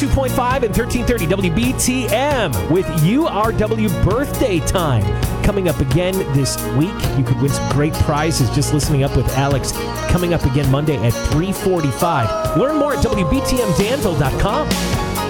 102.5 and 1330 WBTM with URW birthday time. Coming up again this week. You could win some great prizes just listening up with Alex. Coming up again Monday at 3:45. Learn more at WBTMDanville.com.